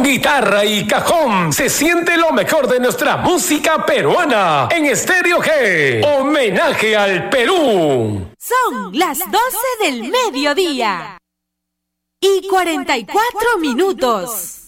guitarra y cajón se siente lo mejor de nuestra música peruana en Estéreo G. Homenaje al Perú. Son las 12 del mediodía y 44 minutos.